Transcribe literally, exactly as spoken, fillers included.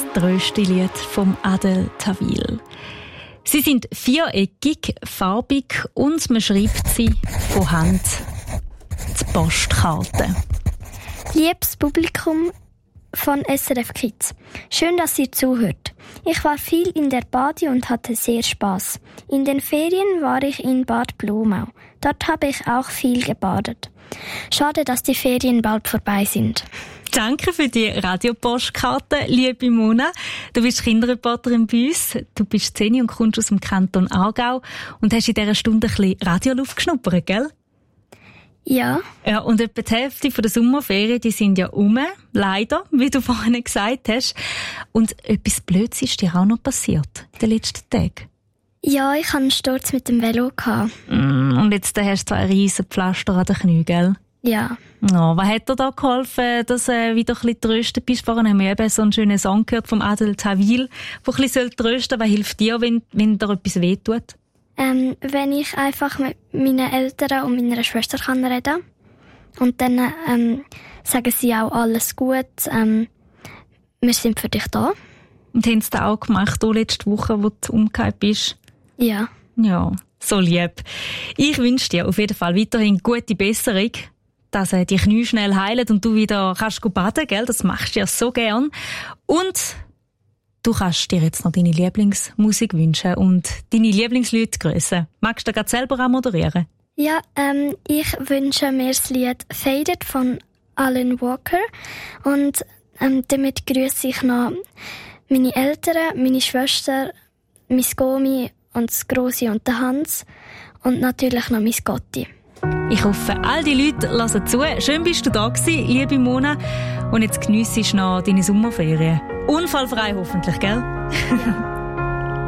Tröstelied vom Adel Tawil. Sie sind viereckig, farbig und man schreibt sie von Hand. Die Postkarte. Liebes Publikum von S R F Kids, schön, dass ihr zuhört. Ich war viel in der Badi und hatte sehr Spaß. In den Ferien war ich in Bad Blumau. Dort habe ich auch viel gebadet. Schade, dass die Ferien bald vorbei sind. Danke für die Radiopostkarte, liebe Mona. Du bist Kinderreporterin bei uns. Du bist zehn und kommst aus dem Kanton Aargau und hast in dieser Stunde ein bisschen Radioluft geschnuppert, gell? Ja. Ja, und etwa die Hälfte der Sommerferien, die sind ja um, leider, wie du vorhin gesagt hast. Und etwas Blödes ist dir auch noch passiert, in den letzten Tagen. Ja, ich hatte einen Sturz mit dem Velo. Mm, und jetzt hast du ein riesen Pflaster an den Knien, gell? Ja. Oh, was hat dir da geholfen, dass du äh, wieder ein bisschen trösten bist? Vorhin haben wir eben so einen schönen Song gehört vom Adel Tawil, der ein bisschen trösten soll. Was hilft dir, wenn, wenn dir etwas wehtut? Ähm, wenn ich einfach mit meinen Eltern und meiner Schwester kann reden und dann ähm, sagen sie auch alles gut, ähm, wir sind für dich da. Und haben sie das auch gemacht, auch letzte Woche, wo du umgekehrt bist? Ja. Ja, so lieb. Ich wünsche dir auf jeden Fall weiterhin gute Besserung, dass äh, die Knie schnell heilen und du wieder kannst baden, gell? Das machst du ja so gern. Und du kannst dir jetzt noch deine Lieblingsmusik wünschen und deine Lieblingsleute grüßen. Magst du gerade selber auch moderieren? Ja, ähm, ich wünsche mir das Lied «Faded» von Alan Walker und ähm, damit grüße ich noch meine Eltern, meine Schwester, mein Gomi und das Grossi und der Hans und natürlich noch mein Gotti. Ich hoffe, all die Leute hören zu. Schön bist du da gewesen, liebe Mona. Und jetzt geniessest du noch deine Sommerferien. Unfallfrei hoffentlich, gell? Ja.